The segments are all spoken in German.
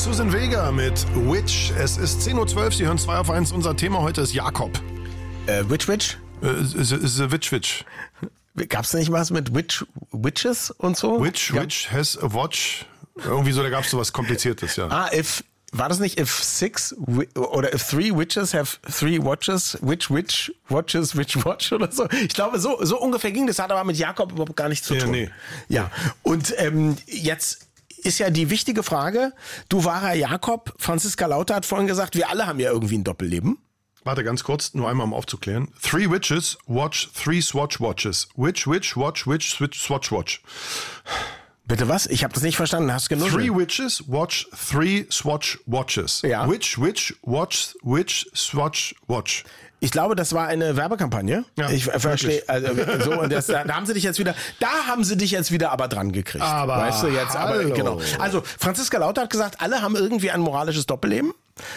Susan Vega mit Witch. Es ist 10.12 Uhr, Sie hören 2 auf 1. Unser Thema heute ist Jakob. Witch? The Witch. Gab's nicht was mit Witches und so? Witch has a watch. Irgendwie so, da gab's so was Kompliziertes, ja. War das nicht if 6 oder if 3 witches have 3 watches, which watches which watch oder so? Ich glaube, so ungefähr ging das, hat aber mit Jakob überhaupt gar nichts zu tun. Nee. Ja, und jetzt ist ja die wichtige Frage, du wahrer Jakob, Franziska Lauter hat vorhin gesagt, wir alle haben ja irgendwie ein Doppelleben. Warte ganz kurz, nur einmal um aufzuklären. 3 witches watch 3 swatch watches. Witch watch witch swatch watch. Bitte was? Ich habe das nicht verstanden. Hast du genug? 3 witches watch 3 swatch watches. Ja. Witch watch witch swatch watch. Ich glaube, das war eine Werbekampagne. Ja, ich verstehe. Also, so, und da haben sie dich jetzt wieder aber dran gekriegt. Aber weißt du jetzt, hallo. aber genau. Also Franziska Lauter hat gesagt, alle haben irgendwie ein moralisches Doppelleben.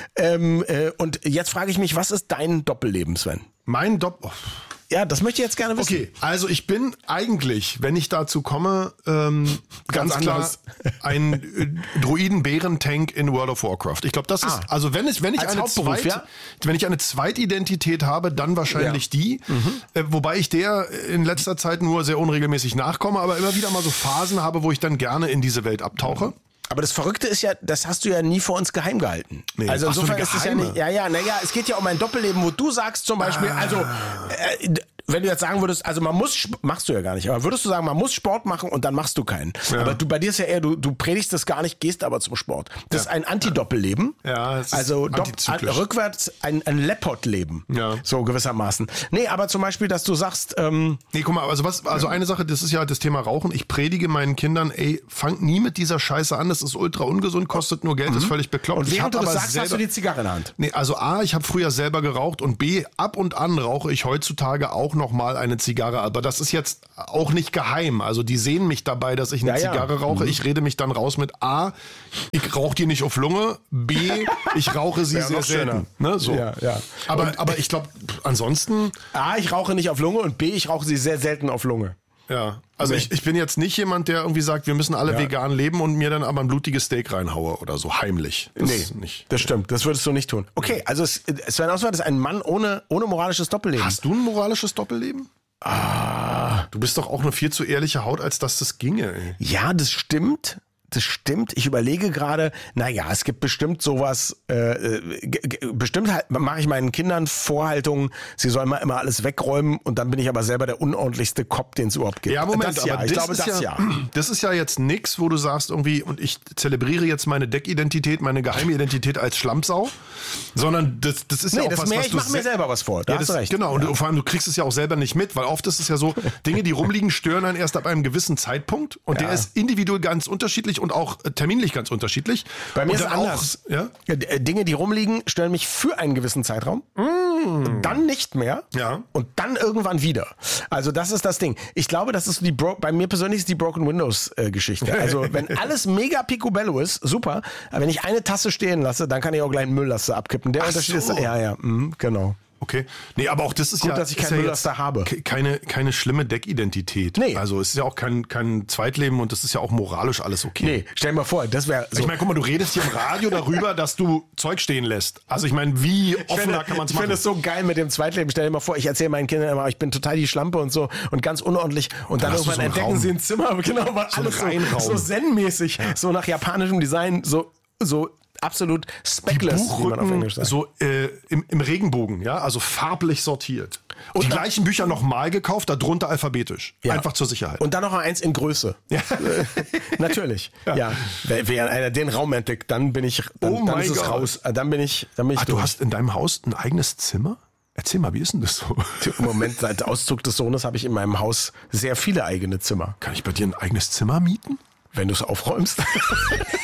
Und jetzt frage ich mich, was ist dein Doppelleben, Sven? Mein Ja, das möchte ich jetzt gerne wissen. Okay, also ich bin eigentlich, wenn ich dazu komme, ganz klar anders. ein Druiden-Bären-Tank in World of Warcraft. Ich glaube, das ist, also wenn ich eine Zweitidentität habe, dann wahrscheinlich die. Wobei ich der in letzter Zeit nur sehr unregelmäßig nachkomme, aber immer wieder mal so Phasen habe, wo ich dann gerne in diese Welt abtauche. Aber das Verrückte ist ja, das hast du ja nie vor uns geheim gehalten. Nee. Also Ach so, insofern eine ist es ja geheime. nicht, es geht ja um ein Doppelleben, wo du sagst zum Beispiel, wenn du jetzt sagen würdest, also machst du ja gar nicht, aber würdest du sagen, man muss Sport machen und dann machst du keinen. Ja. Aber bei dir ist ja eher, du predigst das gar nicht, gehst aber zum Sport. Das ist ein Anti-Doppelleben. Ja, das ist also rückwärts ein Leopard-Leben. Ja. So gewissermaßen. Nee, aber zum Beispiel, dass du sagst, Nee, guck mal, also eine Sache, das ist ja das Thema Rauchen. Ich predige meinen Kindern, fangt nie mit dieser Scheiße an, das ist ultra ungesund, kostet nur Geld, ist völlig bekloppt. Und während du das sagst, hast du die Zigarre in der Hand. Nee, also A, ich habe früher selber geraucht und B, ab und an rauche ich heutzutage auch noch mal eine Zigarre, aber das ist jetzt auch nicht geheim. Also die sehen mich dabei, dass ich eine Zigarre rauche. Ich rede mich dann raus mit A, ich rauche die nicht auf Lunge, B, ich rauche sie sehr selten. Ne, so. Ja. Aber ich glaube, ansonsten... A, ich rauche nicht auf Lunge und B, ich rauche sie sehr selten auf Lunge. Ja, also ich bin jetzt nicht jemand, der irgendwie sagt, wir müssen alle vegan leben und mir dann aber ein blutiges Steak reinhaue oder so, heimlich. Das stimmt, das würdest du nicht tun. Okay, also Sven Oswald ist ein Mann ohne moralisches Doppelleben. Hast du ein moralisches Doppelleben? Du bist doch auch eine viel zu ehrliche Haut, als dass das ginge. Ey. Ja, das stimmt. Ich überlege gerade, es gibt bestimmt sowas, bestimmt mache ich meinen Kindern Vorhaltungen, sie sollen mal immer alles wegräumen und dann bin ich aber selber der unordentlichste Kopf, den es überhaupt gibt. Ja, Moment, das ist ja jetzt nix, wo du sagst irgendwie, und ich zelebriere jetzt meine Deckidentität, meine geheime Identität als Schlammsau, sondern das ist ja auch was ich mache mir selber was vor, da hast du recht. Genau, und vor allem, du kriegst es ja auch selber nicht mit, weil oft ist es ja so, Dinge, die rumliegen, stören einen erst ab einem gewissen Zeitpunkt und der ist individuell ganz unterschiedlich und auch terminlich ganz unterschiedlich. Bei mir ist es anders. Dinge, die rumliegen, stören mich für einen gewissen Zeitraum, und dann nicht mehr und dann irgendwann wieder. Also das ist das Ding. Ich glaube, das ist bei mir persönlich ist die Broken Windows Geschichte. Also wenn alles mega picobello ist, super. Aber wenn ich eine Tasse stehen lasse, dann kann ich auch gleich einen Mülllaster abkippen. Der Unterschied ist, genau. Okay. Nee, aber auch das ist gut, dass ich keinen Mülllaster habe. Keine schlimme Deckidentität. Nee. Also es ist ja auch kein Zweitleben und das ist ja auch moralisch alles okay. Nee, stell dir mal vor, das wäre so. Ich meine, guck mal, du redest hier im Radio darüber, dass du Zeug stehen lässt. Also ich meine, wie offener kann man es machen? Ich finde es so geil mit dem Zweitleben. Stell dir mal vor, ich erzähle meinen Kindern immer, ich bin total die Schlampe und so und ganz unordentlich und dann irgendwann entdecken sie ein Zimmer, genau, war alles so zen-mäßig, so nach japanischem Design, so absolut speckless, wie man auf Englisch sagt. So im Regenbogen, also farblich sortiert. Und die gleichen Bücher nochmal gekauft, darunter alphabetisch. Ja. Einfach zur Sicherheit. Und dann noch eins in Größe. Ja. Natürlich. Ja. Wenn einer den Raum entdeckt, dann bin ich, dann ist es raus. Dann bin ich durch. Du hast in deinem Haus ein eigenes Zimmer? Erzähl mal, wie ist denn das so? Im Moment, seit Auszug des Sohnes, habe ich in meinem Haus sehr viele eigene Zimmer. Kann ich bei dir ein eigenes Zimmer mieten? Wenn du es aufräumst.